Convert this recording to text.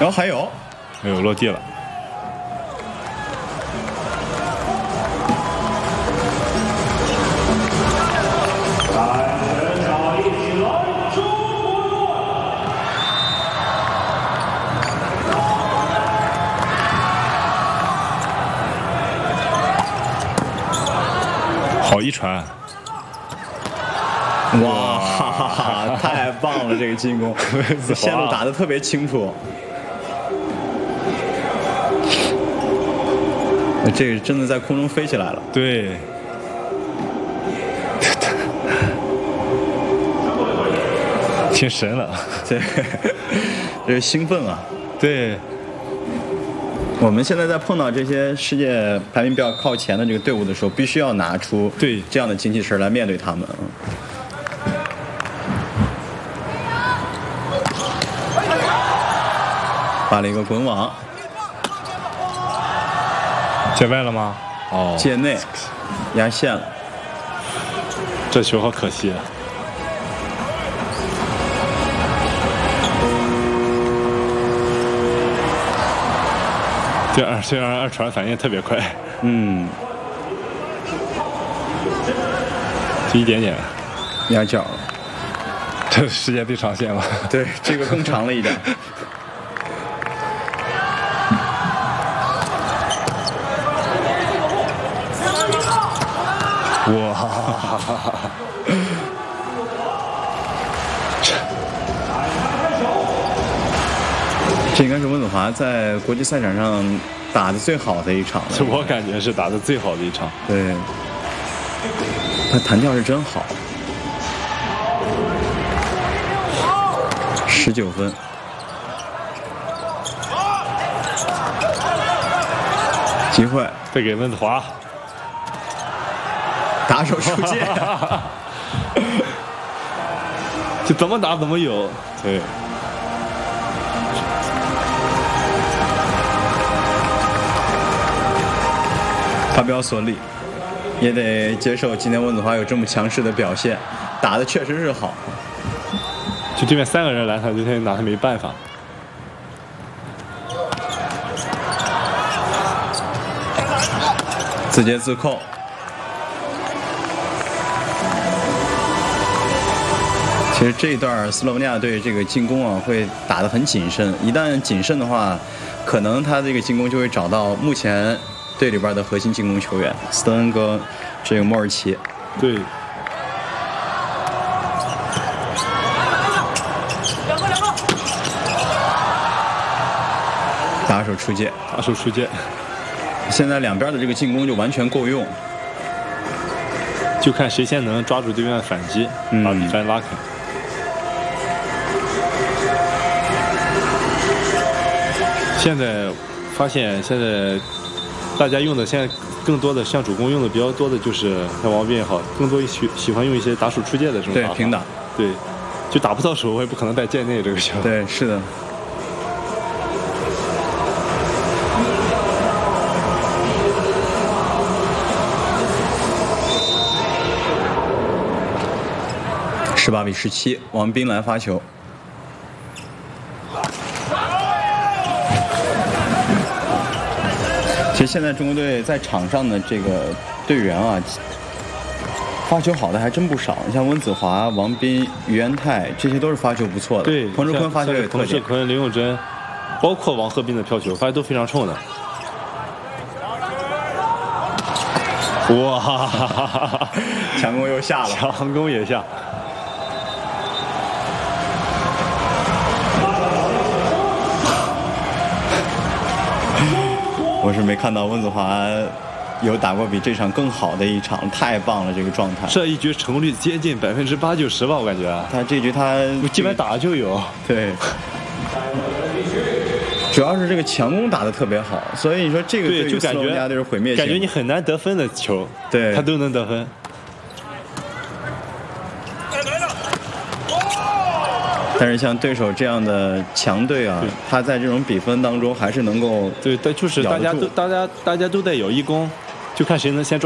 然后还有落地了。好一传。 哇，哈哈，太棒了！这个进攻线路打得特别清楚。这个真的在空中飞起来了。 对。挺神了。 对，这是兴奋啊。 对。 我们现在在碰到这些世界排名比较靠前的这个队伍的时候，必须要拿出这样的精气神来面对他们。发了一个滚网， 界外了吗？哦， 界内压线了。 这球好可惜啊。这二传反应特别快。 嗯。 就一点点。 压脚了。 这世界最长线了。 对，这个更长了一点。 哇！ 这应该是温子华在国际赛场上打得最好的一场了。 我感觉是打得最好的一场。 对，他弹跳是真好。19分。机会再给温子华。 打手出界。 就怎么打怎么有。对。 发表所理，也得接受今天温子华有这么强势的表现，打的确实是好。 就对面3个人来，他今天拿他没办法。 自接自扣。其实这一段斯洛文尼亚队这个进攻啊，会打得很谨慎。一旦谨慎的话，可能他这个进攻就会找到目前队里边的核心进攻球员斯特恩跟这个莫尔奇。 对。 打手出界。 打手出界。 现在两边的这个进攻就完全够用。 就看谁先能抓住对面的反击，把比分拉开。现在发现，现在大家用的现在更多的像主攻用的比较多的就是像王斌也好，更多喜欢用一些打手出界的这种打法。 对，平打。 对，就打不到手，我也不可能带界内这个球。 对，是的。18比17，王斌来发球。其实现在中国队在场上的这个队员啊，发球好的还真不少。你像温子华、王斌、于元泰，这些都是发球不错的。 对， 彭世坤发球有特点。 彭世坤、林永真，包括王鹤斌的飘球，发球都非常冲的。哇！ 强攻又下了， 强攻也下。 我是没看到温子华有打过比这场更好的一场，太棒了，这个状态。 这一局成功率接近80%、90%吧，我感觉。 他这局他基本打就有。 对。主要是这个强攻打得特别好，所以你说这个对于斯洛文尼亚队是毁灭性。 感觉你很难得分的球， 对， 他都能得分。 但是像对手这样的强队啊，他在这种比分当中还是能够对，但就是大家都在有一攻，就看谁能先抓。